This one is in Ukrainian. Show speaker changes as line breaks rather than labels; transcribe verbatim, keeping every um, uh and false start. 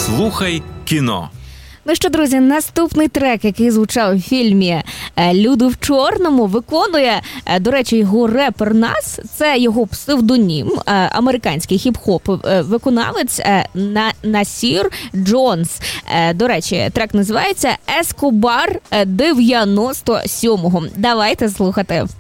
Слухай кіно.
Ну що, друзі, наступний трек, який звучав у фільмі «Люди в чорному», виконує, до речі, його репер Нас, це його псевдонім, американський хіп-хоп виконавець Насір Джонс. До речі, трек називається «Ескобар дев'яносто сьомого». Давайте слухати.